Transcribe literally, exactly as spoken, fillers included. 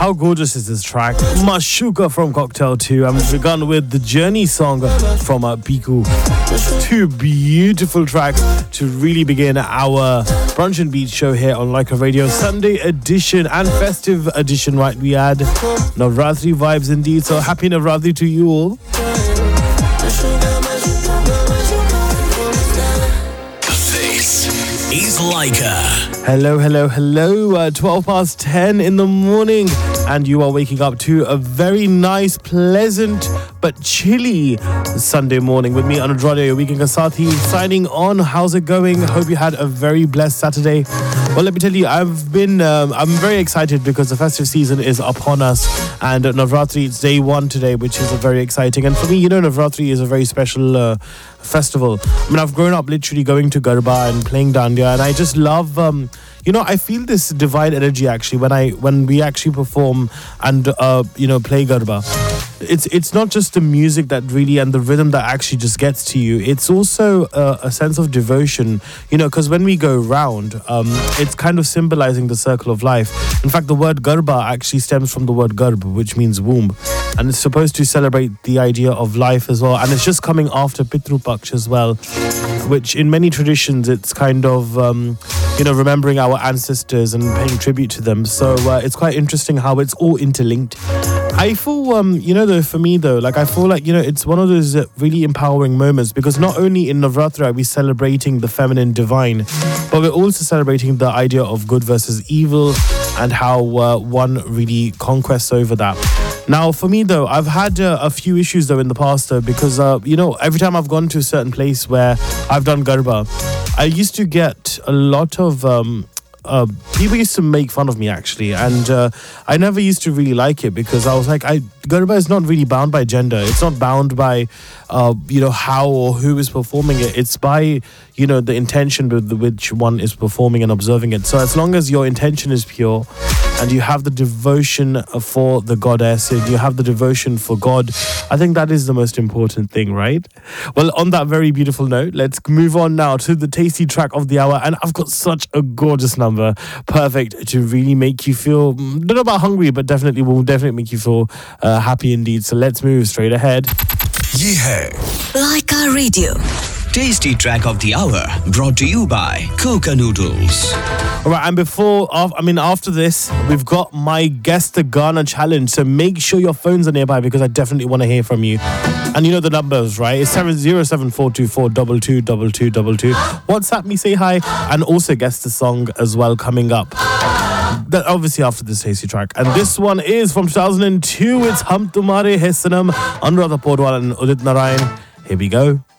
how gorgeous is this track? Mashuka from Cocktail two, and we've begun with the Journey song from uh, Piku. Two beautiful tracks to really begin our Brunch and Beat show here on Leica Radio. Sunday edition and festive edition, right? We had Navratri vibes indeed, so happy Navratri to you all. This is Leica. Hello, hello, hello. Uh, twelve past ten in the morning, and you are waking up to a very nice, pleasant, but chilly Sunday morning with me, Anudrade, your weekend Kasathi, signing on. How's it going? Hope you had a very blessed Saturday. Well, let me tell you, I've been, um, I'm very excited because the festive season is upon us, and uh, Navratri, it's day one today, which is uh, very exciting. And for me, you know, Navratri is a very special uh, festival. I mean, I've grown up literally going to Garba and playing Dandiya, and I just love, um, you know, I feel this divine energy actually when I when we actually perform and uh, you know, play Garba. It's it's not just the music that really and the rhythm that actually just gets to you. It's also a, a sense of devotion, you know, because when we go round, um, it's kind of symbolizing the circle of life. In fact, the word Garba actually stems from the word Garb, which means womb, and it's supposed to celebrate the idea of life as well. And it's just coming after Pitru Paksh as well, which in many traditions it's kind of um, you know, remembering our ancestors and paying tribute to them. So uh, it's quite interesting how it's all interlinked. I feel, um, you know, though, for me, though, like, I feel like, you know, it's one of those uh, really empowering moments because not only in Navratri are we celebrating the feminine divine, but we're also celebrating the idea of good versus evil and how uh, one really conquests over that. Now, for me, though, I've had uh, a few issues, though, in the past, though, because, uh, you know, every time I've gone to a certain place where I've done Garba, I used to get a lot of... Um, Uh, people used to make fun of me actually, and uh, I never used to really like it because I was like, I Garba is not really bound by gender. It's not bound by uh, you know, how or who is performing it. It's by, you know, the intention with which one is performing and observing it. So as long as your intention is pure and you have the devotion for the goddess and you have the devotion for God, I think that is the most important thing, right? Well, on that very beautiful note, let's move on now to the tasty track of the hour, and I've got such a gorgeous number, perfect to really make you feel, don't know about hungry, but definitely will definitely make you feel uh, happy indeed. So let's move straight ahead. Yeah. Leica Radio. Tasty track of the hour brought to you by Coca Noodles. All right, and before, I mean, after this, we've got my Guess the Ghana challenge. So make sure your phones are nearby because I definitely want to hear from you. And you know the numbers, right? It's seven zero seven four two four two two two two two two. WhatsApp me, say hi, and also guess the song as well coming up. That obviously after this tasty track. And this one is from two thousand two. It's Hum Tumhare Hai Sanam, Anuradha Podwal and Udit Narayan. Here we go.